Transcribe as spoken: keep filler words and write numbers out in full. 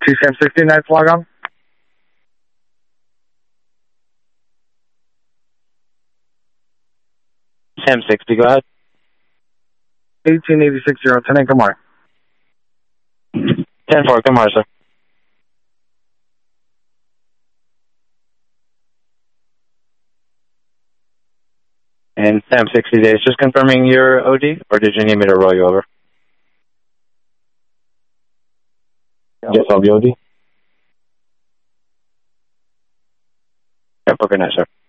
T SAM sixty, night log on. SAM sixty, go ahead. eighteen eighty-six zero, ten eight, good morning. ten four, good morning, sir. And SAM sixty days, just confirming your O D, or did you need me to roll you over? Yes, I'll be O D. Yep, okay, nice, sir.